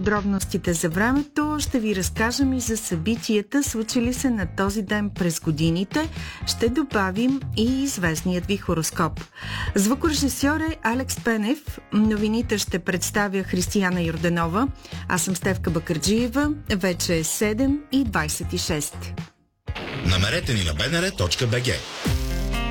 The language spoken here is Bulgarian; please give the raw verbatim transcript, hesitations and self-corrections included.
подробностите за времето, ще ви разкажем и за събитията, случили се на този ден през годините. Ще добавим и известният ви хороскоп. Звукорежисьор е Алекс Пенев. Новините ще представя Християна Йорданова. Аз съм Стефка Бакърджиева. Вече е седем и двайсет и шест. Намерете ни на бнр точка бг.